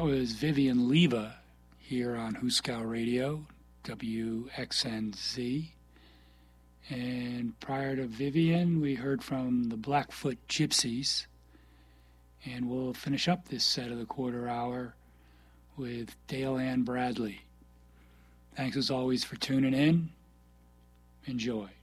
was Vivian Leva here on Huskow Radio, WXNZ. And prior to Vivian, we heard from the Blackfoot Gypsies. And we'll finish up this set of the quarter hour with Dale Ann Bradley. Thanks as always for tuning in. Enjoy.